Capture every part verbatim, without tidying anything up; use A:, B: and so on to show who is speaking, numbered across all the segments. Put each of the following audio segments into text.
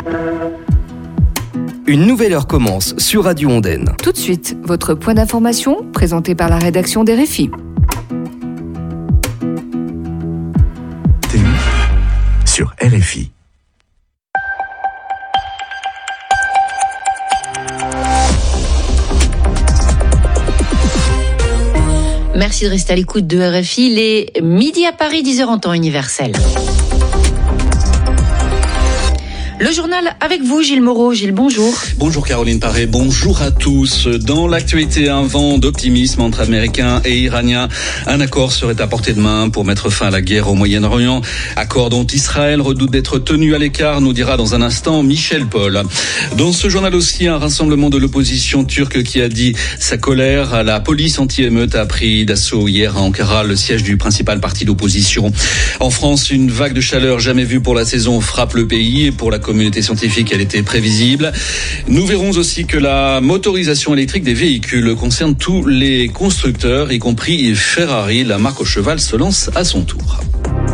A: Une nouvelle heure commence sur Radio Ondaine.
B: Tout de suite, votre point d'information présenté par la rédaction des R F I.
C: Sur R F I.
D: Merci de rester à l'écoute de R F I. Les midi à Paris, dix heures en temps universel. Le journal avec vous, Gilles Moreau. Gilles, bonjour.
E: Bonjour Caroline Paré, bonjour à tous. Dans l'actualité, un vent d'optimisme entre Américains et Iraniens. Un accord serait à portée de main pour mettre fin à la guerre au Moyen-Orient. Accord dont Israël redoute d'être tenu à l'écart, nous dira dans un instant Michel Paul. Dans ce journal aussi, un rassemblement de l'opposition turque qui a dit sa colère. La police anti-émeute a pris d'assaut hier à Ankara, le siège du principal parti d'opposition. En France, une vague de chaleur jamais vue pour la saison frappe le pays et pour la communauté scientifique, elle était prévisible. Nous verrons aussi que la motorisation électrique des véhicules concerne tous les constructeurs, y compris Ferrari. La marque au cheval se lance à son tour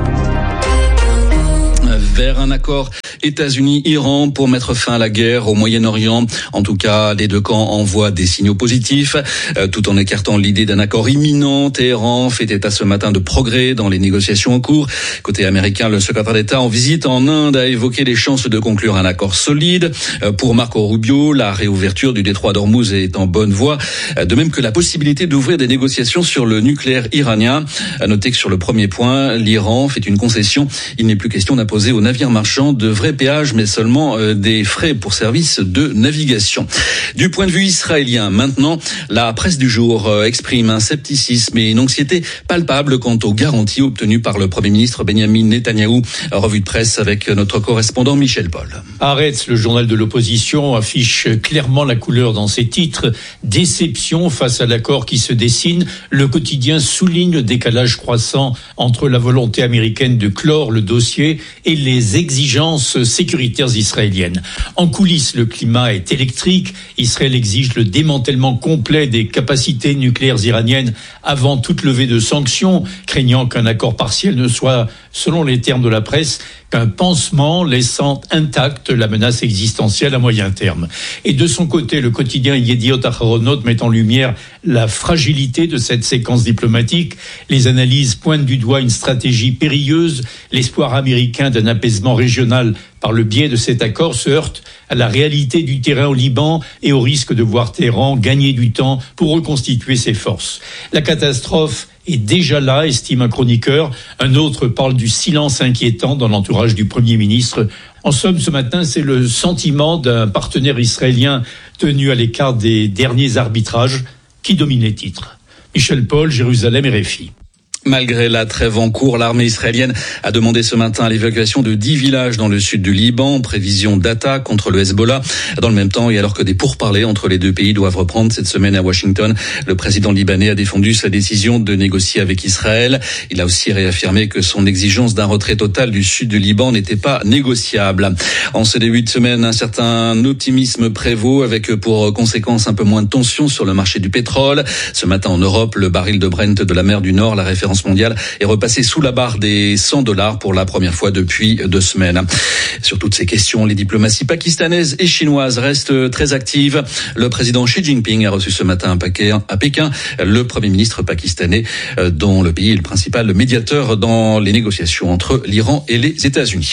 E: vers un accord États-Unis-Iran pour mettre fin à la guerre au Moyen-Orient. En tout cas, les deux camps envoient des signaux positifs, euh, tout en écartant l'idée d'un accord imminent. Téhéran fait état ce matin de progrès dans les négociations en cours. Côté américain, le secrétaire d'État en visite en Inde a évoqué les chances de conclure un accord solide. Euh, pour Marco Rubio, la réouverture du détroit d'Ormuz est en bonne voie, euh, de même que la possibilité d'ouvrir des négociations sur le nucléaire iranien. À noter que sur le premier point, l'Iran fait une concession. Il n'est plus question d'imposer aux navires marchands de vrais péages, mais seulement euh, des frais pour service de navigation. Du point de vue israélien, maintenant, la presse du jour euh, exprime un scepticisme et une anxiété palpable quant aux garanties obtenues par le Premier ministre Benjamin Netanyahou. Revue de presse avec notre correspondant Michel Paul.
F: Haaretz, le journal de l'opposition, affiche clairement la couleur dans ses titres. Déception face à l'accord qui se dessine. Le quotidien souligne le décalage croissant entre la volonté américaine de clore le dossier et les exigences sécuritaires israéliennes. En coulisses, le climat est électrique. Israël exige le démantèlement complet des capacités nucléaires iraniennes avant toute levée de sanctions, craignant qu'un accord partiel ne soit, selon les termes de la presse, qu'un pansement laissant intacte la menace existentielle à moyen terme. Et de son côté, le quotidien Yediot Aharonot met en lumière la fragilité de cette séquence diplomatique. Les analyses pointent du doigt une stratégie périlleuse. L'espoir américain d'un apaisement régional par le biais de cet accord se heurte à la réalité du terrain au Liban et au risque de voir Téhéran gagner du temps pour reconstituer ses forces. La catastrophe est déjà là, estime un chroniqueur. Un autre parle du silence inquiétant dans l'entourage du Premier ministre. En somme, ce matin, c'est le sentiment d'un partenaire israélien tenu à l'écart des derniers arbitrages qui domine les titres. Michel Paul, Jérusalem, R F I.
E: Malgré la trêve en cours, l'armée israélienne a demandé ce matin l'évacuation de dix villages dans le sud du Liban en prévision d'attaque contre le Hezbollah. Dans le même temps, et alors que des pourparlers entre les deux pays doivent reprendre cette semaine à Washington, le président libanais a défendu sa décision de négocier avec Israël. Il a aussi réaffirmé que son exigence d'un retrait total du sud du Liban n'était pas négociable. En ce début de semaine, un certain optimisme prévaut avec pour conséquence un peu moins de tension sur le marché du pétrole. Ce matin en Europe, le baril de Brent de la mer du Nord, la référence mondiale, est repassé sous la barre des cent dollars pour la première fois depuis deux semaines. Sur toutes ces questions, les diplomaties pakistanaises et chinoises restent très actives. Le président Xi Jinping a reçu ce matin à Pékin le Premier ministre pakistanais, dont le pays est le principal médiateur dans les négociations entre l'Iran et les États-Unis.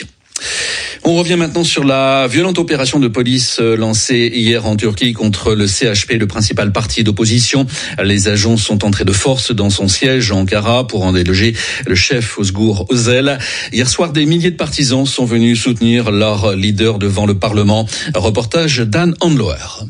E: On revient maintenant sur la violente opération de police lancée hier en Turquie contre le C H P, le principal parti d'opposition. Les agents sont entrés de force dans son siège à Ankara pour en déloger le chef Özgur Özel. Hier soir, des milliers de partisans sont venus soutenir leur leader devant le Parlement. Reportage d'Anne Handloer.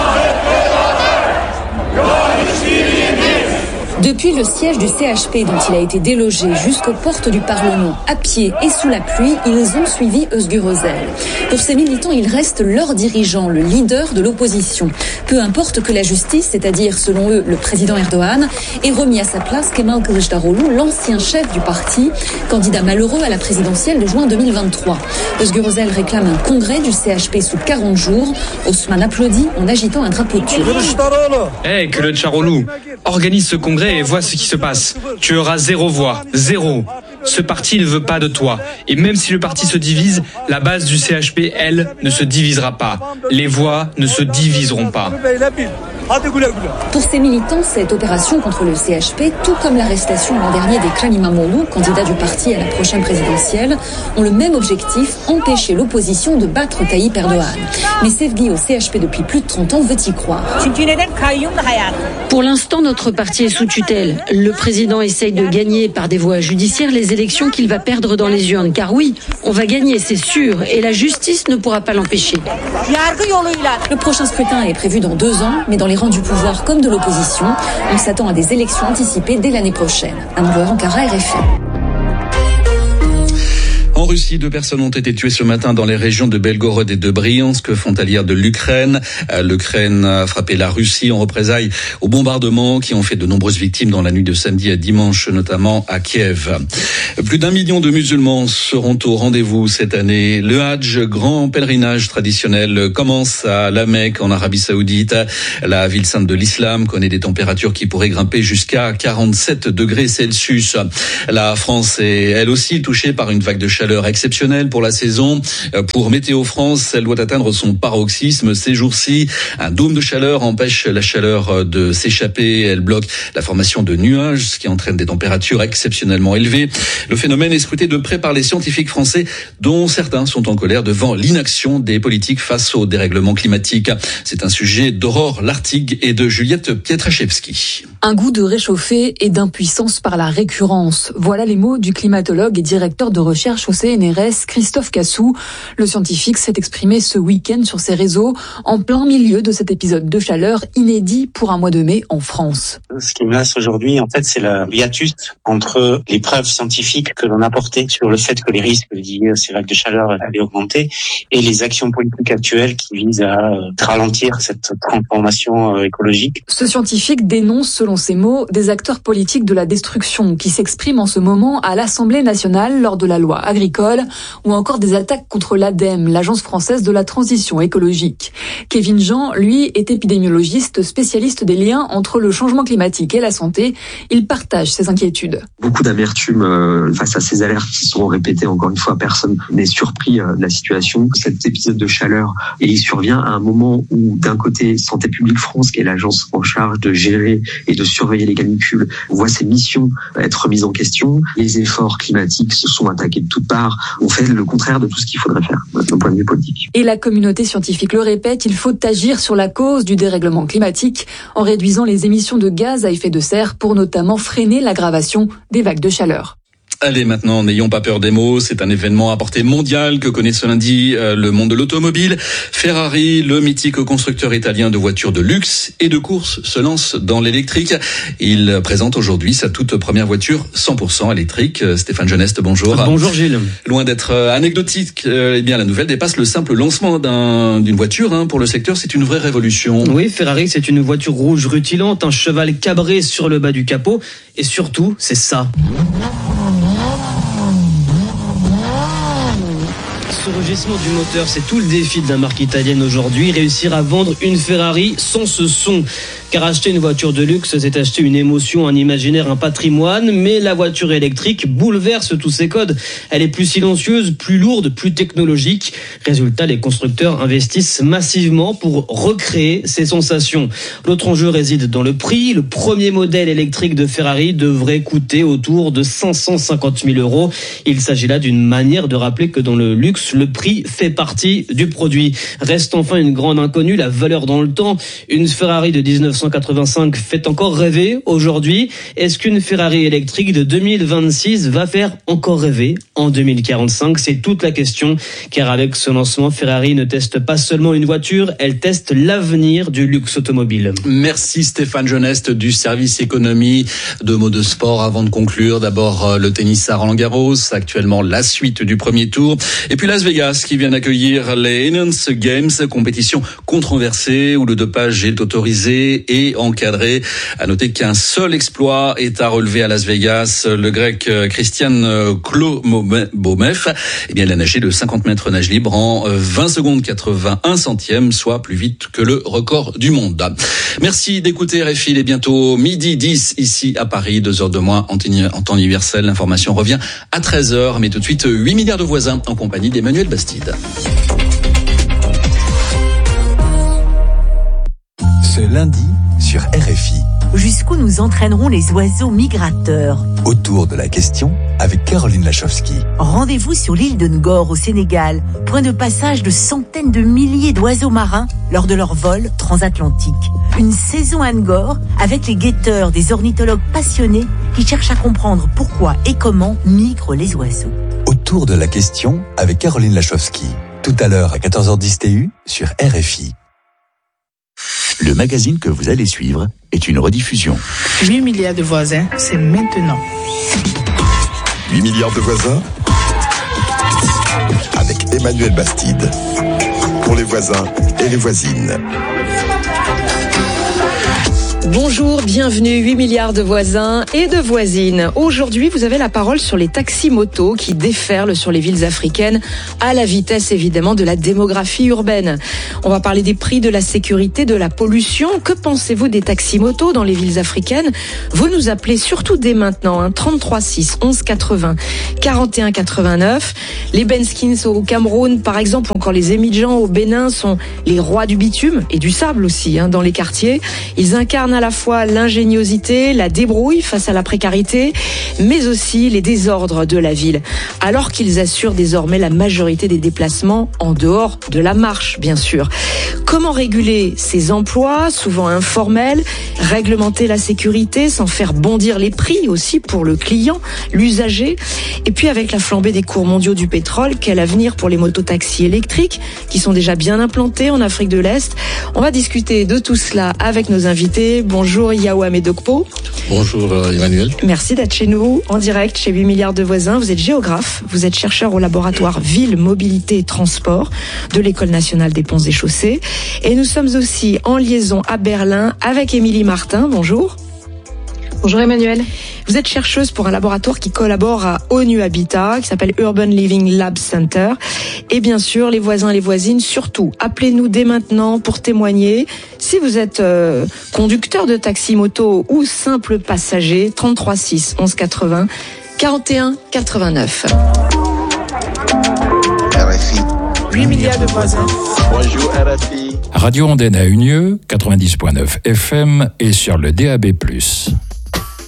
G: Depuis le siège du C H P dont il a été délogé jusqu'aux portes du Parlement, à pied et sous la pluie, ils ont suivi Özgur Özel. Pour ces militants, il reste leur dirigeant, le leader de l'opposition. Peu importe que la justice, c'est-à-dire selon eux le président Erdogan, ait remis à sa place Kemal Kılıçdaroğlu, l'ancien chef du parti, candidat malheureux à la présidentielle de juin deux mille vingt-trois. Özgur Özel réclame un congrès du C H P sous quarante jours. Osman applaudit en agitant un drapeau turc.
H: Hey, Kılıçdaroğlu, organise ce congrès et vois ce qui se passe. Tu auras zéro voix, zéro. ce parti ne veut pas de toi. Et même si le parti se divise, la base du C H P, elle, ne se divisera pas. Les voix ne se diviseront pas.
G: Pour ces militants, cette opération contre le C H P, tout comme l'arrestation l'an dernier d'Ekrem İmamoğlu, candidat du parti à la prochaine présidentielle, ont le même objectif, empêcher l'opposition de battre Tayyip Erdogan. Mais Sevgi au C H P depuis plus de trente ans veut y croire.
I: Pour l'instant, notre parti est sous tutelle. Le président essaye de gagner par des voies judiciaires les élections qu'il va perdre dans les urnes. Car oui, on va gagner, c'est sûr, et la justice ne pourra pas l'empêcher.
G: Le prochain scrutin est prévu dans deux ans, mais dans les rangs du pouvoir comme de l'opposition, on s'attend à des élections anticipées dès l'année prochaine. Anne-Laure Ankara, R F I.
E: En Russie, deux personnes ont été tuées ce matin dans les régions de Belgorod et de Briansk, frontalières de l'Ukraine. L'Ukraine a frappé la Russie en représailles aux bombardements qui ont fait de nombreuses victimes dans la nuit de samedi à dimanche, notamment à Kiev. Plus d'un million de musulmans seront au rendez-vous cette année. Le Hadj, grand pèlerinage traditionnel, commence à La Mecque, en Arabie Saoudite. La ville sainte de l'islam connaît des températures qui pourraient grimper jusqu'à quarante-sept degrés Celsius. La France est elle aussi touchée par une vague de chaleur exceptionnelle pour la saison. Pour Météo France, elle doit atteindre son paroxysme ces jours-ci. Un dôme de chaleur empêche la chaleur de s'échapper. Elle bloque la formation de nuages, ce qui entraîne des températures exceptionnellement élevées. Le phénomène est scruté de près par les scientifiques français, dont certains sont en colère devant l'inaction des politiques face au dérèglement climatique. C'est un sujet d'Aurore Lartigue et de Juliette Pietraszewski.
J: Un goût de réchauffé et d'impuissance par la récurrence. Voilà les mots du climatologue et directeur de recherche au C N R S, Christophe Cassou. Le scientifique s'est exprimé ce week-end sur ses réseaux en plein milieu de cet épisode de chaleur inédit pour un mois de mai en France.
K: Ce qui menace aujourd'hui, en fait, c'est le hiatus entre les preuves scientifiques que l'on a apportées sur le fait que les risques liés à ces vagues de chaleur allaient augmenter et les actions politiques actuelles qui visent à ralentir cette transformation écologique.
J: Ce scientifique dénonce, selon ses mots, des acteurs politiques de la destruction qui s'expriment en ce moment à l'Assemblée nationale lors de la loi agricole ou encore des attaques contre l'ADEME, l'Agence française de la transition écologique. Kevin Jean, lui, est épidémiologiste spécialiste des liens entre le changement climatique et la santé. Il partage ses inquiétudes.
L: Beaucoup d'amertume euh, face à ces alertes qui sont répétées encore une fois. Personne n'est surpris euh, de la situation. Cet épisode de chaleur, et il survient à un moment où, d'un côté, Santé publique France, qui est l'agence en charge de gérer et de surveiller les canicules, voit ses missions être remises en question. Les efforts climatiques se sont attaqués de toutes parts. On fait le contraire de tout ce qu'il faudrait faire d'un point de vue politique.
J: Et la communauté scientifique le répète, il faut agir sur la cause du dérèglement climatique en réduisant les émissions de gaz à effet de serre pour notamment freiner l'aggravation des vagues de chaleur.
E: Allez, maintenant, n'ayons pas peur des mots. C'est un événement à portée mondiale que connaît ce lundi euh, le monde de l'automobile. Ferrari, le mythique constructeur italien de voitures de luxe et de course, se lance dans l'électrique. Il présente aujourd'hui sa toute première voiture cent pour cent électrique. Stéphane Geneste, bonjour.
M: Bonjour Gilles.
E: Loin d'être anecdotique, euh, eh bien la nouvelle dépasse le simple lancement d'un, d'une voiture. Hein. Pour le secteur, c'est une vraie révolution.
M: Oui, Ferrari, c'est une voiture rouge rutilante, un cheval cabré sur le bas du capot. Et surtout, c'est ça. Ce rugissement du moteur, c'est tout le défi de la marque italienne aujourd'hui, réussir à vendre une Ferrari sans ce son. Car acheter une voiture de luxe, c'est acheter une émotion, un imaginaire, un patrimoine, mais la voiture électrique bouleverse tous ces codes. Elle est plus silencieuse, plus lourde, plus technologique. Résultat, les constructeurs investissent massivement pour recréer ces sensations. L'autre enjeu réside dans le prix. Le premier modèle électrique de Ferrari devrait coûter autour de cinq cent cinquante mille euros. Il s'agit là d'une manière de rappeler que dans le luxe, le prix fait partie du produit. Reste enfin une grande inconnue, la valeur dans le temps. Une Ferrari de dix-neuf cent quatre-vingt-cinq fait encore rêver aujourd'hui. Est-ce qu'une Ferrari électrique de deux mille vingt-six va faire encore rêver en deux mille quarante-cinq? C'est toute la question, car avec ce lancement, Ferrari ne teste pas seulement une voiture, elle teste l'avenir du luxe automobile.
E: Merci Stéphane Geneste du service économie. Deux mots de sport avant de conclure. D'abord le tennis à Roland-Garros, actuellement la suite du premier tour. Et puis la Las Vegas qui vient d'accueillir les Enhanced Games, compétition controversée où le dopage est autorisé et encadré. À noter qu'un seul exploit est à relever à Las Vegas. Le grec Christian Klobomev, eh bien, il a nagé de cinquante mètres nage libre en vingt secondes quatre-vingt-un centièmes, soit plus vite que le record du monde. Merci d'écouter R F I. Il est bientôt midi dix ici à Paris, deux heures de moins en temps universel. L'information revient à treize heures, mais tout de suite huit milliards de voisins en compagnie d'Emmanuel Bastide.
C: Ce lundi sur R F I.
N: Jusqu'où nous entraîneront les oiseaux migrateurs?
C: Autour de la question avec Caroline Lachowski.
N: Rendez-vous sur l'île de Ngor au Sénégal, point de passage de centaines de milliers d'oiseaux marins lors de leur vol transatlantique. Une saison à Ngor avec les guetteurs, des ornithologues passionnés qui cherchent à comprendre pourquoi et comment migrent les oiseaux.
C: Autour de la question avec Caroline Lachowski. Tout à l'heure à quatorze heures dix T U sur R F I.
O: Le magazine que vous allez suivre est une rediffusion.
P: huit milliards de voisins, c'est maintenant.
Q: huit milliards de voisins avec Emmanuel Bastide. Pour les voisins et les voisines.
R: Bonjour, bienvenue, huit milliards de voisins et de voisines. Aujourd'hui, vous avez la parole sur les taxis-motos qui déferlent sur les villes africaines à la vitesse évidemment de la démographie urbaine. On va parler des prix, de la sécurité, de la pollution. Que pensez-vous des taxis-motos dans les villes africaines? Vous nous appelez surtout dès maintenant, hein, trente-trois six onze quatre-vingts quarante et un quatre-vingt-neuf. Les Benskins au Cameroun, par exemple, encore les Émidjans au Bénin sont les rois du bitume et du sable aussi, hein, dans les quartiers. Ils incarnent à la fois l'ingéniosité, la débrouille face à la précarité, mais aussi les désordres de la ville, alors qu'ils assurent désormais la majorité des déplacements en dehors de la marche, bien sûr. Comment réguler ces emplois, souvent informels, réglementer la sécurité sans faire bondir les prix aussi pour le client, l'usager, et puis avec la flambée des cours mondiaux du pétrole, quel avenir pour les mototaxis électriques qui sont déjà bien implantés en Afrique de l'Est? On va discuter de tout cela avec nos invités. Bonjour Yaouam Edokpo.
S: Bonjour Emmanuel.
R: Merci d'être chez nous en direct chez huit milliards de voisins. Vous êtes géographe, vous êtes chercheur au laboratoire Ville, Mobilité et Transport de l'École nationale des ponts et chaussées. Et nous sommes aussi en liaison à Berlin avec Émilie Martin. Bonjour.
T: Bonjour Emmanuel.
R: Vous êtes chercheuse pour un laboratoire qui collabore à ONU Habitat, qui s'appelle Urban Living Lab Center. Et bien sûr, les voisins et les voisines, surtout, appelez-nous dès maintenant pour témoigner. Si vous êtes euh, conducteur de taxi-moto ou simple passager, trente-trois six onze quatre-vingts quarante et un quatre-vingt-neuf.
Q: R F I.
P: huit milliards de voisins.
Q: Bonjour R F I.
U: Radio Andenne à Unieux, quatre-vingt-dix virgule neuf F M et sur le D A B plus.